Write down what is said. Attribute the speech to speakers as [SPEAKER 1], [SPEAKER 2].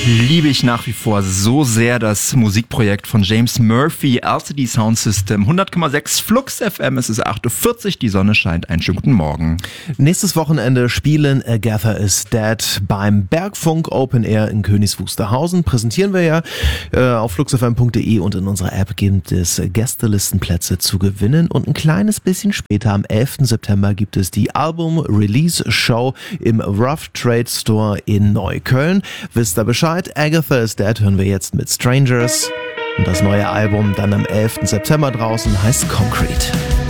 [SPEAKER 1] liebe ich nach wie vor so sehr das Musikprojekt von James Murphy, LCD Sound System, 100,6 Flux FM, es ist 8.40 Uhr, die Sonne scheint, einen schönen guten Morgen.
[SPEAKER 2] Nächstes Wochenende spielen Agatha is Dead beim Bergfunk Open Air in Königs Wusterhausen. Präsentieren wir ja auf fluxfm.de und in unserer App gibt es Gästelistenplätze zu gewinnen und ein kleines bisschen später, am 11. September, gibt es die Album-Release-Show im Rough Trade Store in Neukölln. Wisst ihr Bescheid? Agatha is Dead hören wir jetzt mit Strangers und das neue Album dann am 11. September draußen heißt Concrete.